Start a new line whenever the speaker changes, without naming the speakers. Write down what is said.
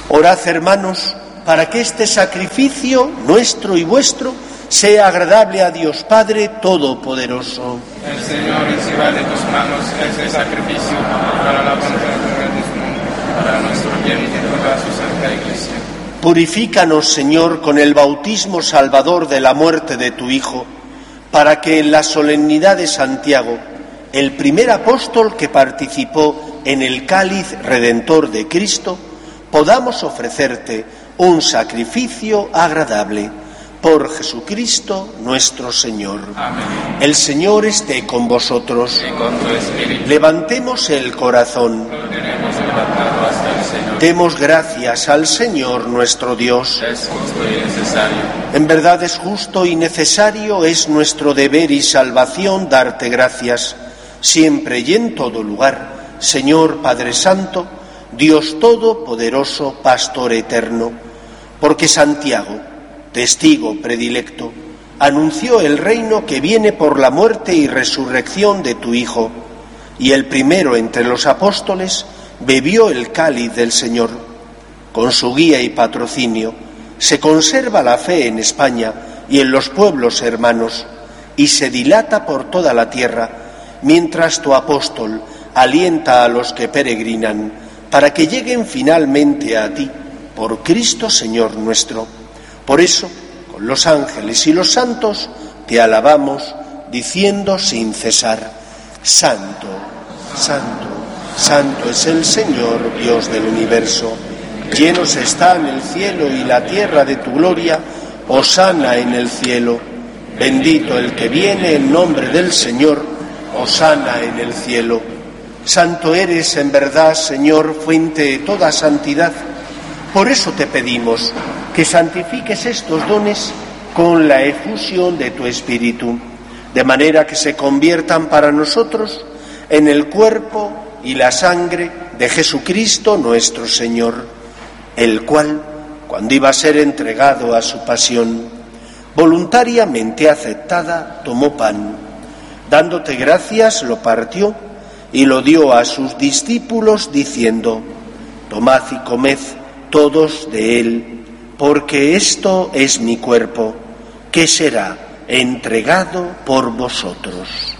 Orad, hermanos, para que este sacrificio nuestro y vuestro sea agradable a Dios Padre Todopoderoso.
El Señor reciba de tus manos este sacrificio para la voluntad de su nombre, para nuestro bien y de toda su santa Iglesia.
Purifícanos, Señor, con el bautismo salvador de la muerte de tu Hijo, para que en la solemnidad de Santiago, el primer apóstol que participó en el cáliz redentor de Cristo, podamos ofrecerte un sacrificio agradable. Por Jesucristo nuestro Señor.
Amén.
El Señor esté con vosotros.
Y con tu espíritu.
Levantemos el corazón.
Lo tenemos levantado hasta el Señor.
Demos gracias al Señor nuestro Dios.
Es justo y necesario.
En verdad es justo y necesario, es nuestro deber y salvación darte gracias, siempre y en todo lugar, Señor Padre Santo, Dios Todopoderoso, Pastor eterno, porque Santiago, testigo predilecto, anunció el reino que viene por la muerte y resurrección de tu Hijo, y el primero entre los apóstoles bebió el cáliz del Señor. Con su guía y patrocinio se conserva la fe en España y en los pueblos hermanos, y se dilata por toda la tierra, mientras tu apóstol alienta a los que peregrinan, para que lleguen finalmente a ti, por Cristo Señor nuestro. Por eso, con los ángeles y los santos, te alabamos, diciendo sin cesar: Santo, Santo, Santo es el Señor, Dios del universo. Llenos están el cielo y la tierra de tu gloria. Hosana en el cielo. Bendito el que viene en nombre del Señor. Hosana en el cielo. Santo eres en verdad, Señor, fuente de toda santidad. Por eso te pedimos que santifiques estos dones con la efusión de tu Espíritu, de manera que se conviertan para nosotros en el cuerpo y la sangre de Jesucristo nuestro Señor, el cual, cuando iba a ser entregado a su pasión, voluntariamente aceptada, tomó pan, dándote gracias, lo partió y lo dio a sus discípulos, diciendo: Tomad y comed todos de él, porque esto es mi cuerpo, que será entregado por vosotros.